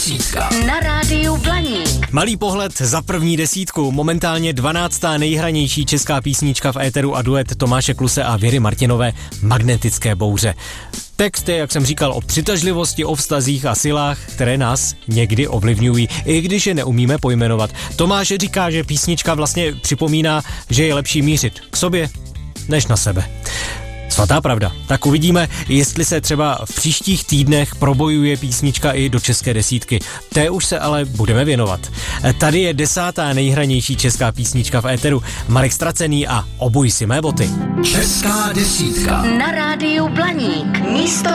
desítka na rádiu Blaník. Malý pohled za první desítku. Momentálně 12. nejhranější česká písnička v éteru a duet Tomáše Kluse a Věry Martinové Magnetické bouře. Text je, jak jsem říkal, o přitažlivosti, o vztazích a silách, které nás někdy ovlivňují, i když je neumíme pojmenovat. Tomáš říká, že písnička vlastně připomíná, že je lepší mířit k sobě, než na sebe. Svatá pravda. Tak uvidíme, jestli se třeba v příštích týdnech probojuje písnička i do české desítky. Té už se ale budeme věnovat. Tady je 10. nejhranější česká písnička v éteru. Marek Stracený a Obuj si mé boty. Česká desítka Na rádiu Blaník. Místo